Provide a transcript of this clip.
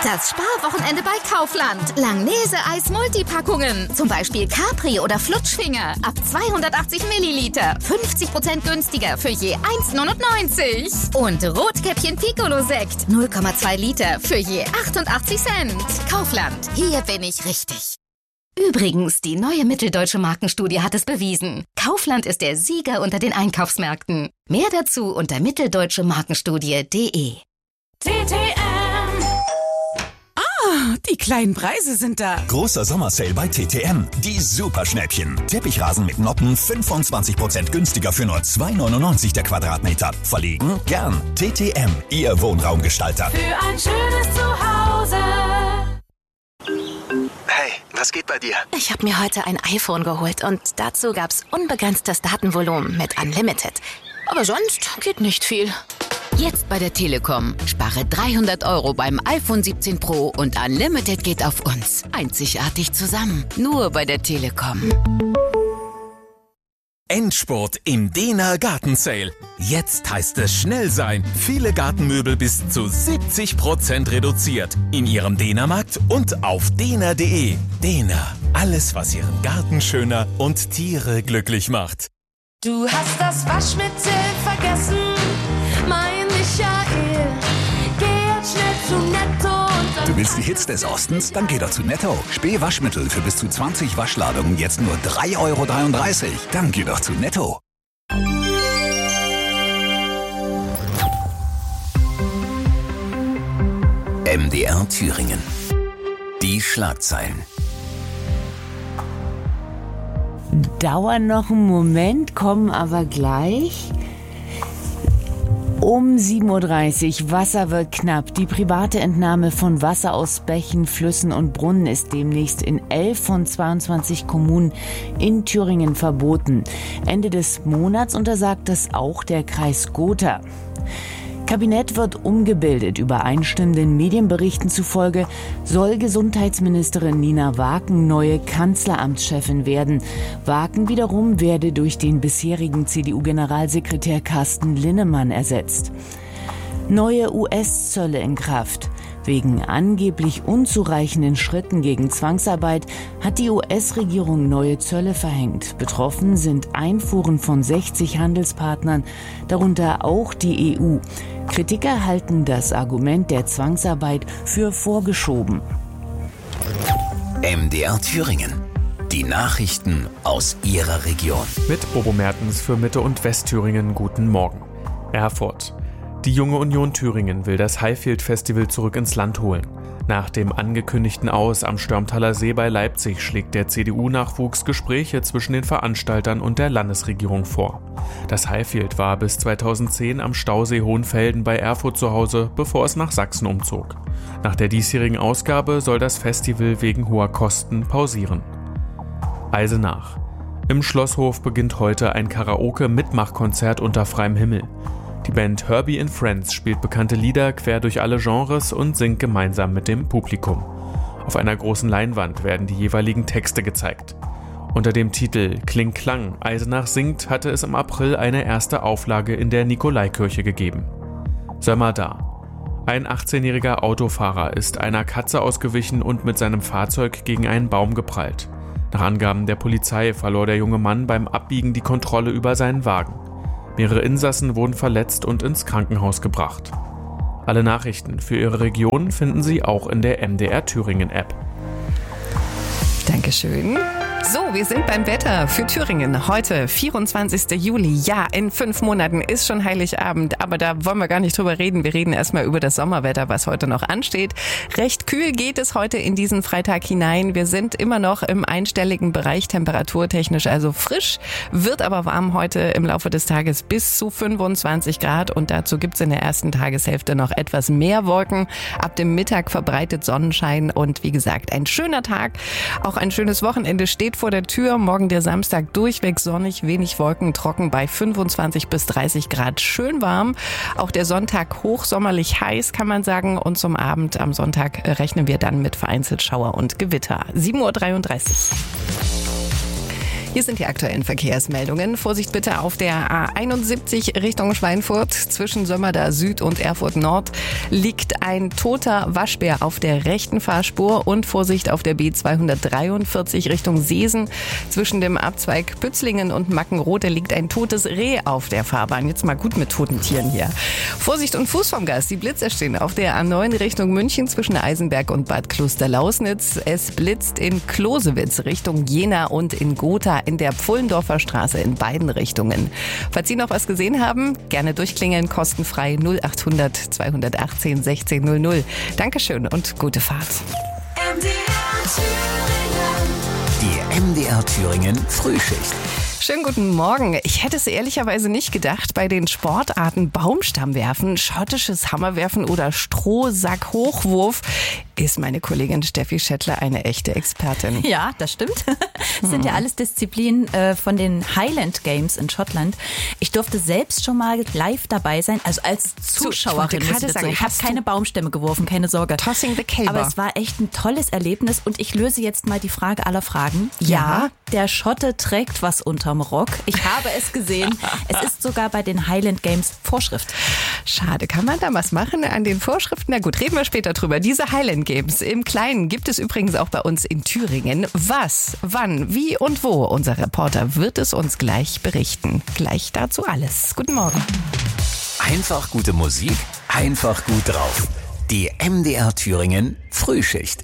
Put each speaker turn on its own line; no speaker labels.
Das Sparwochenende bei Kaufland. Langnese-Eis Multipackungen. Zum Beispiel Capri oder Flutschfinger. Ab 280 Milliliter. 50% günstiger für je 1,99. Und Rotkäppchen Piccolo-Sekt. 0,2 Liter für je 88 Cent. Kaufland. Hier bin ich richtig. Übrigens, die neue Mitteldeutsche Markenstudie hat es bewiesen. Kaufland ist der Sieger unter den Einkaufsmärkten. Mehr dazu unter mitteldeutschemarkenstudie.de.
TTM. Die kleinen Preise sind da.
Großer Sommersale bei TTM. Die Superschnäppchen. Teppichrasen mit Noppen 25% günstiger für nur 2,99 der Quadratmeter. Verlegen? Gern. TTM, Ihr Wohnraumgestalter.
Für ein schönes Zuhause.
Hey, was geht bei dir?
Ich habe mir heute ein iPhone geholt und dazu gab's unbegrenztes Datenvolumen mit Unlimited. Aber sonst geht nicht viel.
Jetzt bei der Telekom. Spare 300 € beim iPhone 17 Pro und Unlimited geht auf uns. Einzigartig zusammen. Nur bei der Telekom.
Endspurt im Dehner Gartensale. Jetzt heißt es schnell sein. Viele Gartenmöbel bis zu 70% reduziert. In Ihrem Dehnermarkt und auf dehner.de. Dehner. Alles, was Ihren Garten schöner und Tiere glücklich macht.
Du hast das Waschmittel vergessen, mein Michael. Geh jetzt schnell zu Netto und
Du willst die Hits des Ostens? Dann geh doch zu Netto. Späh-Waschmittel für bis zu 20 Waschladungen jetzt nur 3,33 €. Dann geh doch zu Netto.
MDR Thüringen. Die Schlagzeilen.
Dauern noch einen Moment, kommen aber gleich. Um 7:30 Uhr, Wasser wird knapp. Die private Entnahme von Wasser aus Bächen, Flüssen und Brunnen ist demnächst in 11 von 22 Kommunen in Thüringen verboten. Ende des Monats untersagt das auch der Kreis Gotha. Kabinett wird umgebildet. Übereinstimmenden Medienberichten zufolge soll Gesundheitsministerin Nina Waken neue Kanzleramtschefin werden. Waken wiederum werde durch den bisherigen CDU-Generalsekretär Carsten Linnemann ersetzt. Neue US-Zölle in Kraft. Wegen angeblich unzureichenden Schritten gegen Zwangsarbeit hat die US-Regierung neue Zölle verhängt. Betroffen sind Einfuhren von 60 Handelspartnern, darunter auch die EU. Kritiker halten das Argument der Zwangsarbeit für vorgeschoben.
MDR Thüringen. Die Nachrichten aus Ihrer Region.
Mit Bobo Mertens für Mitte- und Westthüringen. Guten Morgen. Erfurt. Die Junge Union Thüringen will das Highfield-Festival zurück ins Land holen. Nach dem angekündigten Aus am Störmtaler See bei Leipzig schlägt der CDU-Nachwuchs Gespräche zwischen den Veranstaltern und der Landesregierung vor. Das Highfield war bis 2010 am Stausee Hohenfelden bei Erfurt zu Hause, bevor es nach Sachsen umzog. Nach der diesjährigen Ausgabe soll das Festival wegen hoher Kosten pausieren. Eisenach. Im Schlosshof beginnt heute ein Karaoke-Mitmachkonzert unter freiem Himmel. Die Band Herbie and Friends spielt bekannte Lieder quer durch alle Genres und singt gemeinsam mit dem Publikum. Auf einer großen Leinwand werden die jeweiligen Texte gezeigt. Unter dem Titel Kling Klang, Eisenach singt, hatte es im April eine erste Auflage in der Nikolaikirche gegeben. Sömmer da. Ein 18-jähriger Autofahrer ist einer Katze ausgewichen und mit seinem Fahrzeug gegen einen Baum geprallt. Nach Angaben der Polizei verlor der junge Mann beim Abbiegen die Kontrolle über seinen Wagen. Mehrere Insassen wurden verletzt und ins Krankenhaus gebracht. Alle Nachrichten für Ihre Region finden Sie auch in der MDR Thüringen App.
Dankeschön. So, wir sind beim Wetter für Thüringen. Heute, 24. Juli. Ja, in 5 Monaten ist schon Heiligabend, aber da wollen wir gar nicht drüber reden. Wir reden erstmal über das Sommerwetter, was heute noch ansteht. Recht kühl geht es heute in diesen Freitag hinein. Wir sind immer noch im einstelligen Bereich, temperaturtechnisch also frisch, wird aber warm heute im Laufe des Tages bis zu 25 Grad und dazu gibt es in der ersten Tageshälfte noch etwas mehr Wolken. Ab dem Mittag verbreitet Sonnenschein und wie gesagt, ein schöner Tag. Auch ein schönes Wochenende steht vor der Tür. Morgen der Samstag durchweg sonnig, wenig Wolken, trocken bei 25 bis 30 Grad. Schön warm. Auch der Sonntag hochsommerlich heiß, kann man sagen. Und zum Abend am Sonntag rechnen wir dann mit vereinzelt Schauer und Gewitter. 7:33 Uhr. Hier sind die aktuellen Verkehrsmeldungen. Vorsicht bitte auf der A71 Richtung Schweinfurt. Zwischen Sömmerda Süd und Erfurt Nord liegt ein toter Waschbär auf der rechten Fahrspur und Vorsicht auf der B243 Richtung Seesen. Zwischen dem Abzweig Pützlingen und Mackenroth liegt ein totes Reh auf der Fahrbahn. Jetzt mal gut mit toten Tieren hier. Vorsicht und Fuß vom Gas. Die Blitzer stehen auf der A9 Richtung München zwischen Eisenberg und Bad Klosterlausnitz. Es blitzt in Klosewitz Richtung Jena und in Gotha in der Pfullendorfer Straße in beiden Richtungen. Falls Sie noch was gesehen haben, gerne durchklingeln, kostenfrei 0800 218 1600. Dankeschön und gute Fahrt.
Die MDR Thüringen Frühschicht.
Schönen guten Morgen. Ich hätte es ehrlicherweise nicht gedacht, bei den Sportarten Baumstammwerfen, schottisches Hammerwerfen oder Strohsack-Hochwurf ist meine Kollegin Steffi Schettler eine echte Expertin.
Ja, das stimmt. Das sind ja alles Disziplinen von den Highland Games in Schottland. Ich durfte selbst schon mal live dabei sein, also als Zuschauerin. Ich habe keine Baumstämme geworfen, keine Sorge.
Tossing the Caber.
Aber es war echt ein tolles Erlebnis und ich löse jetzt mal die Frage aller Fragen. Ja, der Schotte trägt was unterm Rock. Ich habe es gesehen. Es ist sogar bei den Highland Games Vorschrift.
Schade, kann man da was machen an den Vorschriften? Na gut, reden wir später drüber. Diese Highland Games im Kleinen gibt es übrigens auch bei uns in Thüringen. Was, wann, wie und wo? Unser Reporter wird es uns gleich berichten. Gleich dazu alles. Guten Morgen.
Einfach gute Musik, einfach gut drauf. Die MDR Thüringen Frühschicht.